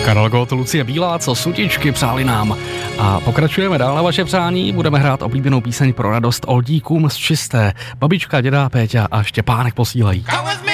Karel Gott, Lucie Bílá, co sutičky přáli nám. A pokračujeme dál na vaše přání, budeme hrát oblíbenou píseň pro radost oldíkům z Čisté. Babička, děda, Péťa a Štěpánek posílají.